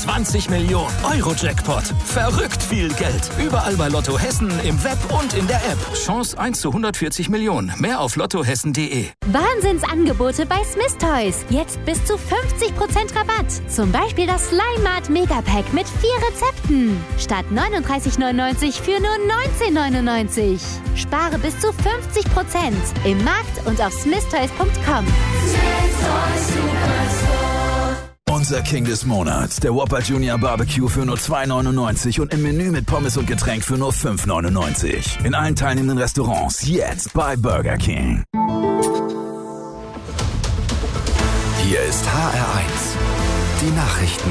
20 Millionen. Euro-Jackpot. Verrückt viel Geld. Überall bei Lotto Hessen, im Web und in der App. Chance 1 zu 140 Millionen. Mehr auf lottohessen.de. Wahnsinnsangebote bei Smith Toys. Jetzt bis zu 50% Rabatt. Zum Beispiel das Slime Mart Megapack mit 4 Rezepten. Statt 39,99 für nur 19,99. Spare bis zu 50% im Markt und auf smithtoys.com. Unser King des Monats, der Whopper Junior Barbecue für nur 2,99 und im Menü mit Pommes und Getränk für nur 5,99. In allen teilnehmenden Restaurants jetzt bei Burger King. Hier ist HR1, die Nachrichten.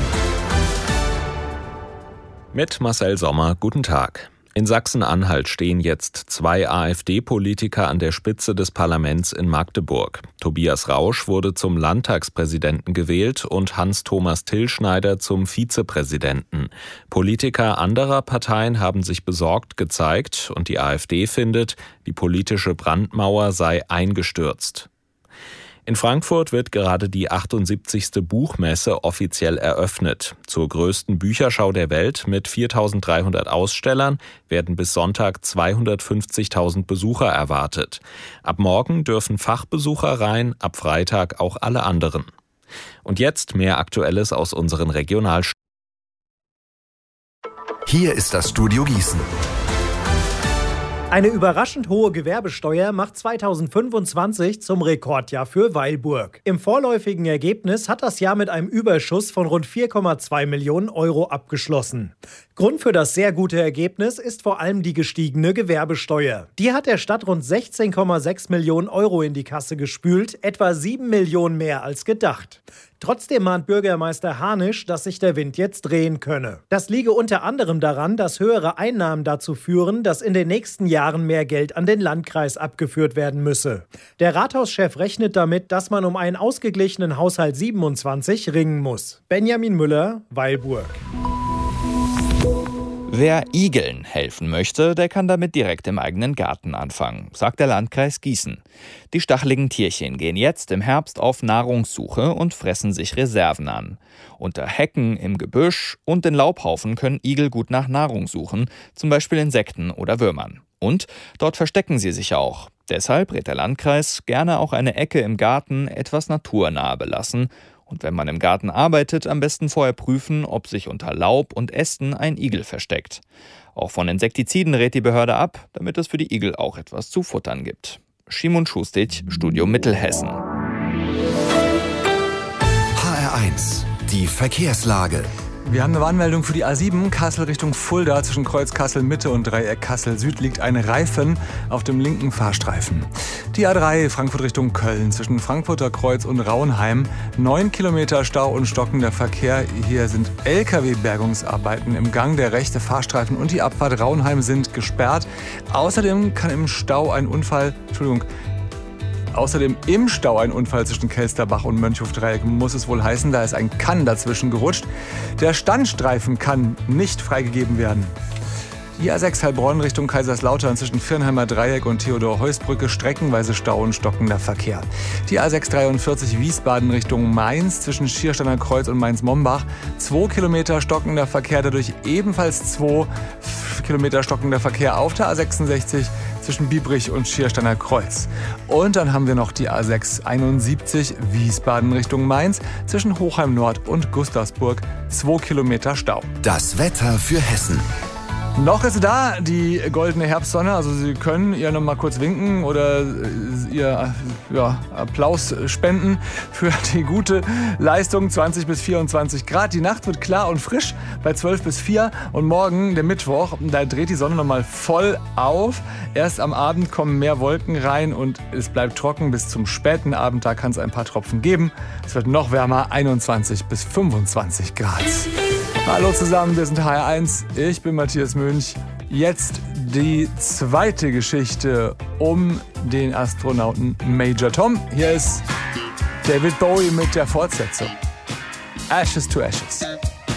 Mit Marcel Sommer, guten Tag. In Sachsen-Anhalt stehen jetzt 2 AfD-Politiker an der Spitze des Parlaments in Magdeburg. Tobias Rausch wurde zum Landtagspräsidenten gewählt und Hans-Thomas Tillschneider zum Vizepräsidenten. Politiker anderer Parteien haben sich besorgt gezeigt und die AfD findet, die politische Brandmauer sei eingestürzt. In Frankfurt wird gerade die 78. Buchmesse offiziell eröffnet. Zur größten Bücherschau der Welt mit 4.300 Ausstellern werden bis Sonntag 250.000 Besucher erwartet. Ab morgen dürfen Fachbesucher rein, ab Freitag auch alle anderen. Und jetzt mehr Aktuelles aus unseren Regionalstaaten. Hier ist das Studio Gießen. Eine überraschend hohe Gewerbesteuer macht 2025 zum Rekordjahr für Weilburg. Im vorläufigen Ergebnis hat das Jahr mit einem Überschuss von rund 4,2 Millionen Euro abgeschlossen. Grund für das sehr gute Ergebnis ist vor allem die gestiegene Gewerbesteuer. Die hat der Stadt rund 16,6 Millionen Euro in die Kasse gespült, etwa 7 Millionen mehr als gedacht. Trotzdem mahnt Bürgermeister Harnisch, dass sich der Wind jetzt drehen könne. Das liege unter anderem daran, dass höhere Einnahmen dazu führen, dass in den nächsten Jahren mehr Geld an den Landkreis abgeführt werden müsse. Der Rathauschef rechnet damit, dass man um einen ausgeglichenen Haushalt 27 ringen muss. Benjamin Müller, Weilburg. Wer Igeln helfen möchte, der kann damit direkt im eigenen Garten anfangen, sagt der Landkreis Gießen. Die stacheligen Tierchen gehen jetzt im Herbst auf Nahrungssuche und fressen sich Reserven an. Unter Hecken, im Gebüsch und in Laubhaufen können Igel gut nach Nahrung suchen, zum Beispiel Insekten oder Würmern. Und dort verstecken sie sich auch. Deshalb rät der Landkreis, gerne auch eine Ecke im Garten etwas naturnah belassen. Und wenn man im Garten arbeitet, am besten vorher prüfen, ob sich unter Laub und Ästen ein Igel versteckt. Auch von Insektiziden rät die Behörde ab, damit es für die Igel auch etwas zu futtern gibt. Szymon Schustic, Studio Mittelhessen. HR1, die Verkehrslage. Wir haben eine Warnmeldung für die A7 Kassel Richtung Fulda. Zwischen Kreuz Kassel Mitte und Dreieck Kassel Süd liegt ein Reifen auf dem linken Fahrstreifen. Die A3 Frankfurt Richtung Köln zwischen Frankfurter Kreuz und Raunheim. 9 Kilometer Stau und stockender Verkehr. Hier sind LKW-Bergungsarbeiten im Gang. Der rechte Fahrstreifen und die Abfahrt Raunheim sind gesperrt. Außerdem im Stau ein Unfall zwischen Kelsterbach und Mönchhof-Dreieck muss es wohl heißen. Da ist ein Kann dazwischen gerutscht. Der Standstreifen kann nicht freigegeben werden. Die A6 Heilbronn Richtung Kaiserslautern zwischen Firnheimer Dreieck und Theodor-Heuss-Brücke streckenweise Stau und stockender Verkehr. Die A6 43 Wiesbaden Richtung Mainz zwischen Schiersteiner Kreuz und Mainz-Mombach. 2 Kilometer stockender Verkehr, dadurch ebenfalls 2 Kilometer stockender Verkehr auf der A66 zwischen Biebrich und Schiersteiner Kreuz. Und dann haben wir noch die A6 71 Wiesbaden Richtung Mainz zwischen Hochheim Nord und Gustavsburg. 2 Kilometer Stau. Das Wetter für Hessen. Noch ist da die goldene Herbstsonne, also Sie können ihr noch mal kurz winken oder ihr Applaus spenden für die gute Leistung, 20 bis 24 Grad. Die Nacht wird klar und frisch bei 12 bis 4 und morgen, der Mittwoch, da dreht die Sonne noch mal voll auf. Erst am Abend kommen mehr Wolken rein und es bleibt trocken bis zum späten Abend, da kann es ein paar Tropfen geben. Es wird noch wärmer, 21 bis 25 Grad. Hallo zusammen, wir sind HR1, ich bin Matthias Münch. Jetzt die zweite Geschichte um den Astronauten Major Tom. Hier ist David Bowie mit der Fortsetzung. Ashes to Ashes.